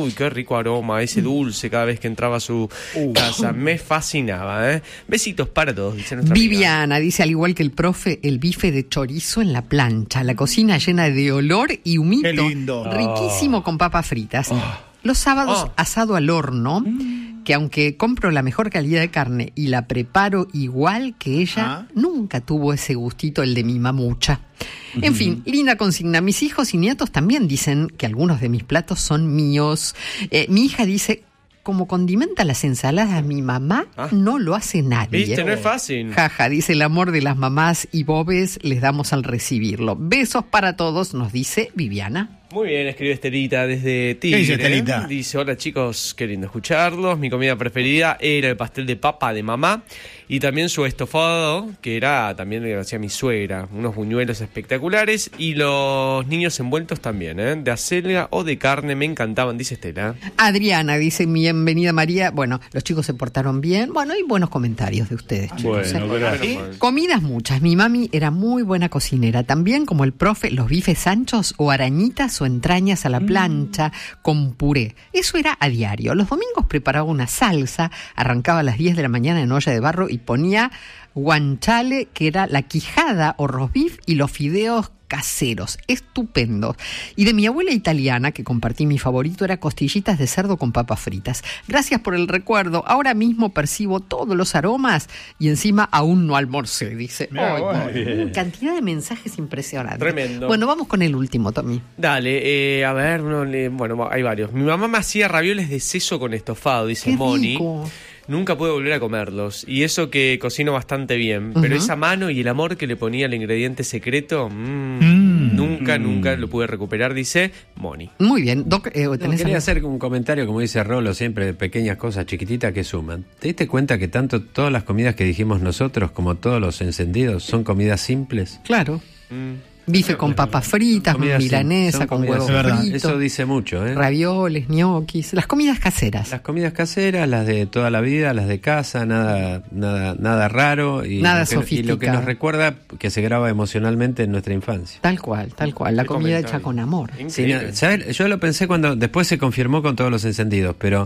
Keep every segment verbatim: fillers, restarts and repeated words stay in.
uy, qué rico aroma, ese dulce cada vez que entraba a su uh. casa. Me fascinaba, ¿eh? Besitos para todos, dice nuestra Viviana amiga. dice, al igual que el profe, el bife de chorizo en la plancha, la cocina llena de olor y humito. Qué lindo. Riquísimo oh. con papas fritas. Oh. Los sábados oh. asado al horno, mm. que aunque compro la mejor calidad de carne y la preparo igual que ella, ah. nunca tuvo ese gustito, el de mi mamucha. En uh-huh. fin, linda consigna. Mis hijos y nietos también dicen que algunos de mis platos son míos. Eh, mi hija dice, como condimenta las ensaladas mi mamá, ah. no lo hace nadie. Viste, no es fácil. Jaja, dice, el amor de las mamás y bobes les damos al recibirlo. Besos para todos, nos dice Viviana. Muy bien, escribe Estelita desde Tigre. ¿Qué dice Estelita? Dice, hola chicos, qué lindo escucharlos. Mi comida preferida era el pastel de papa de mamá y también su estofado, que era también lo que hacía mi suegra. Unos buñuelos espectaculares y los niños envueltos también, ¿eh? De acelga o de carne, me encantaban, dice Estela. Adriana dice, bienvenida María. Bueno, los chicos se portaron bien. Bueno, hay buenos comentarios de ustedes, chicos. Bueno, ¿eh? gracias. Comidas muchas. Mi mami era muy buena cocinera. También, como el profe, los bifes anchos o arañitas o entrañas a la plancha mm. con puré. Eso era a diario. Los domingos preparaba una salsa, arrancaba a las diez de la mañana en olla de barro y ponía guanciale, que era la quijada o roast beef, y los fideos caseros, estupendos. Y de mi abuela italiana, que compartí mi favorito, era costillitas de cerdo con papas fritas. Gracias por el recuerdo. Ahora mismo percibo todos los aromas y encima aún no almorcé, dice. Mirá, oh, bueno. oh, cantidad de mensajes impresionantes. Tremendo. Bueno, vamos con el último, Tommy. Dale, eh, a ver, no, le, bueno, hay varios. Mi mamá me hacía ravioles de seso con estofado, dice Qué Moni. rico. Nunca pude volver a comerlos. Y eso que cocino bastante bien. Uh-huh. Pero esa mano y el amor que le ponía al ingrediente secreto, mmm, mm. nunca, mm. nunca lo pude recuperar, dice Moni. Muy bien. Doc, eh, no, ¿tenés quería algo? hacer un comentario, como dice Rolo, siempre de pequeñas cosas chiquititas que suman. ¿Te diste cuenta que tanto todas las comidas que dijimos nosotros como todos los encendidos son comidas simples? Claro. Mm. Bife con papas fritas, Comidas milanesa son con comidas, huevos es fritos. Eso dice mucho, ¿eh? Ravioles, ñoquis, las comidas caseras. Las comidas caseras, las de toda la vida, las de casa, nada nada nada raro y, nada lo que, sofisticado. y lo que nos recuerda que se graba emocionalmente en nuestra infancia. Tal cual, tal cual. La Qué comida comentario. hecha con amor. Sí, no, ¿sabes? Yo lo pensé cuando después se confirmó con todos los encendidos, pero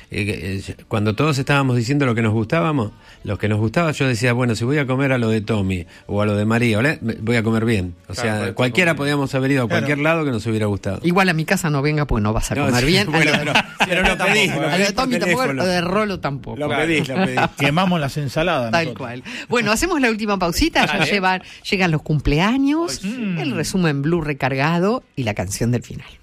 eh, eh, cuando todos estábamos diciendo lo que nos gustábamos, lo que nos gustaba, yo decía, bueno, si voy a comer a lo de Tommy o a lo de María, ¿vale? voy a comer bien. O Claro, sea, cualquiera podíamos haber ido a Claro. cualquier lado que nos hubiera gustado. Igual a mi casa no venga porque no vas a No, comer sí, bien. bueno, a pero, lo- pero lo pedís, lo a lo pedís de por Tommy tampoco, teléfono. a lo de Rolo tampoco. Lo pedís, lo pedís. Quemamos las ensaladas. Tal nosotros. cual. Bueno, hacemos la última pausita. Ya Dale. llevan, llegan los cumpleaños, Ay, sí. el resumen Blue recargado y la canción del final.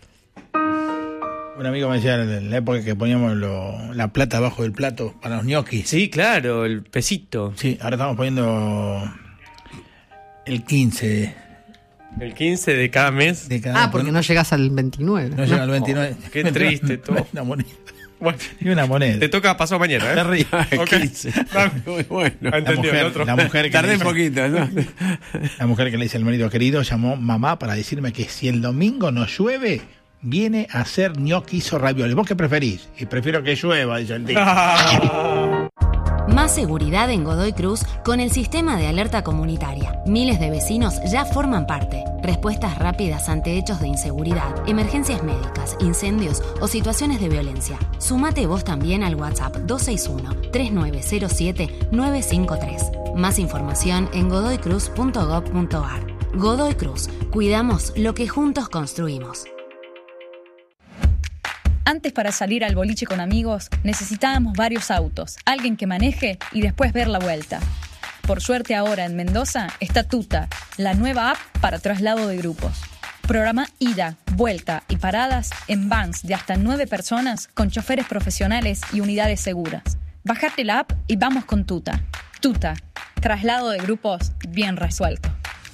Un amigo me decía en la época que poníamos lo- la plata abajo del plato para los ñoquis. Sí, claro, el pesito. Sí, ahora estamos poniendo el quince El quince de cada mes. de cada Ah, porque no llegas al veintinueve. no llega al veintinueve. Oh, qué triste todo. Una moneda. Bueno, Y una moneda. te toca pasado mañana, ¿eh? Terrible. Ok. Muy bueno. Ah, La entendió, el mujer, otro. la mujer que Tardé le un dice- poquito, ¿no? La mujer que le dice al marido querido llamó mamá para decirme que si el domingo no llueve, viene a hacer ñoquis o ravioles. ¿Vos qué preferís? Y prefiero que llueva, dice el tío. Más seguridad en Godoy Cruz con el sistema de alerta comunitaria. Miles de vecinos ya forman parte. Respuestas rápidas ante hechos de inseguridad, emergencias médicas, incendios o situaciones de violencia. Sumate vos también al WhatsApp dos seis uno, tres nueve cero siete, nueve cinco tres. Más información en godoy cruz punto gob punto ar. Godoy Cruz. Cuidamos lo que juntos construimos. Antes, para salir al boliche con amigos, necesitábamos varios autos, alguien que maneje y después ver la vuelta. Por suerte ahora en Mendoza está Tuta, la nueva app para traslado de grupos. Programa ida, vuelta y paradas en vans de hasta nueve personas con choferes profesionales y unidades seguras. Bajate la app y vamos con Tuta. Tuta, traslado de grupos bien resuelto.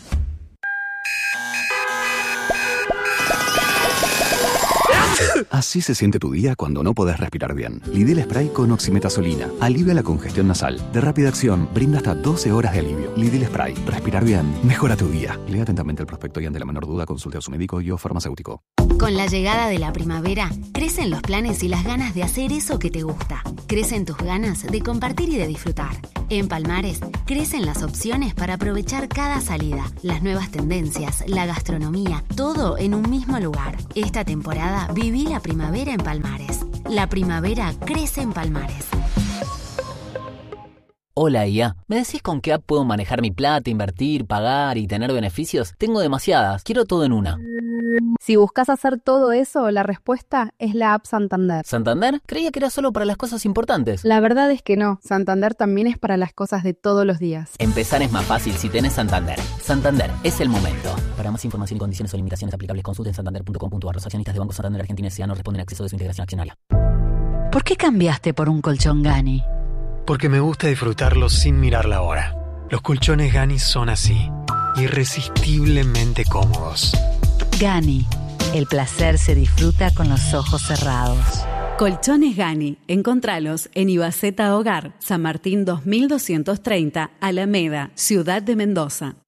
Así se siente tu día cuando no podés respirar bien. Lidl Spray con oximetazolina. Alivia la congestión nasal. De rápida acción, brinda hasta doce horas de alivio. Lidl Spray. Respirar bien. Mejora tu día. Lea atentamente el prospecto y ante la menor duda consulte a su médico y o farmacéutico. Con la llegada de la primavera, crecen los planes y las ganas de hacer eso que te gusta. Crecen tus ganas de compartir y de disfrutar. En Palmares, crecen las opciones para aprovechar cada salida, las nuevas tendencias, la gastronomía, todo en un mismo lugar. Esta temporada, vivila la primavera en Palmares. La primavera crece en Palmares. Hola I A, ¿me decís con qué app puedo manejar mi plata, invertir, pagar y tener beneficios? Tengo demasiadas, quiero todo en una. Si buscas hacer todo eso, la respuesta es la app Santander. ¿Santander? Creía que era solo para las cosas importantes. La verdad es que no, Santander también es para las cosas de todos los días. Empezar es más fácil si tenés Santander. Santander, es el momento. Para más información y condiciones o limitaciones aplicables, consulten santander punto com punto a r. Los accionistas de Banco Santander Argentina S A no responden a acceso de su integración accionaria. ¿Por qué cambiaste por un colchón Gani? Porque me gusta disfrutarlo sin mirar la hora. Los colchones Gani son así, irresistiblemente cómodos. Gani, el placer se disfruta con los ojos cerrados. Colchones Gani, encontralos en Ibaceta Hogar, San Martín dos mil doscientos treinta, Alameda, Ciudad de Mendoza.